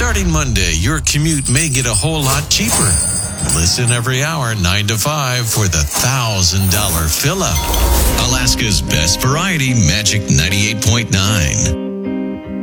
Starting Monday, your commute may get a whole lot cheaper. Listen every hour, 9 to 5, for the $1,000 fill-up. Alaska's best variety, Magic 98.9.